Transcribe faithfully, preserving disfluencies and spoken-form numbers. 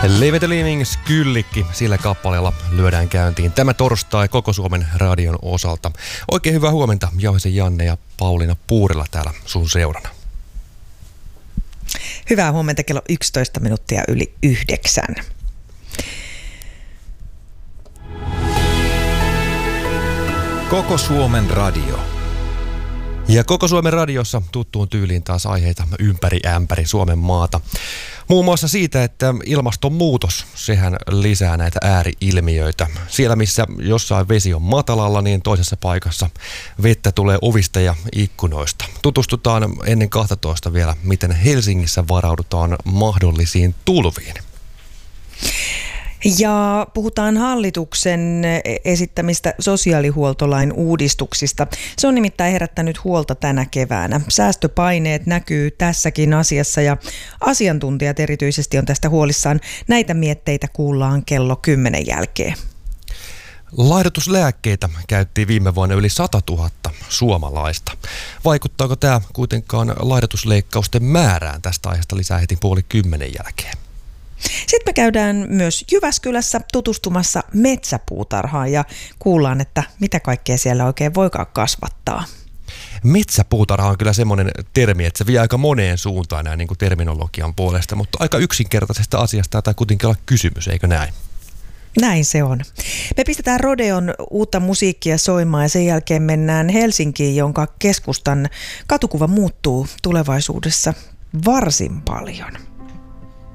Leave the Living Skyllikki, sillä kappaleella lyödään käyntiin tämä torstai koko Suomen radion osalta. Oikein hyvää huomenta, Jauhisen Janne ja Pauliina Puurila täällä sun seurana. Hyvää huomenta, kello yksitoista minuuttia yli yhdeksän. Koko Suomen radio. Ja koko Suomen radiossa tuttuun tyyliin taas aiheita ympäri ämpäri Suomen maata. Muun muassa siitä, että ilmastonmuutos, sehän lisää näitä ääriilmiöitä. Siellä, missä jossain vesi on matalalla, niin toisessa paikassa vettä tulee ovista ja ikkunoista. Tutustutaan ennen kaksitoista vielä, miten Helsingissä varaudutaan mahdollisiin tulviin. Ja puhutaan hallituksen esittämistä sosiaalihuoltolain uudistuksista. Se on nimittäin herättänyt huolta tänä keväänä. Säästöpaineet näkyy tässäkin asiassa ja asiantuntijat erityisesti on tästä huolissaan. Näitä mietteitä kuullaan kello kymmenen jälkeen. Laihdutuslääkkeitä käytti viime vuonna yli sata tuhatta suomalaista. Vaikuttaako tämä kuitenkaan laihdutusleikkausten määrään? Tästä aiheesta lisää heti puoli kymmenen jälkeen. Sitten me käydään myös Jyväskylässä tutustumassa metsäpuutarhaan ja kuullaan, että mitä kaikkea siellä oikein voikaan kasvattaa. Metsäpuutarha on kyllä semmoinen termi, että se vie aika moneen suuntaan näin niin kuin terminologian puolesta, mutta aika yksinkertaisesta asiasta tai kuitenkin olla kysymys, eikö näin? Näin se on. Me pistetään Rodeon uutta musiikkia soimaan ja sen jälkeen mennään Helsinkiin, jonka keskustan katukuva muuttuu tulevaisuudessa varsin paljon.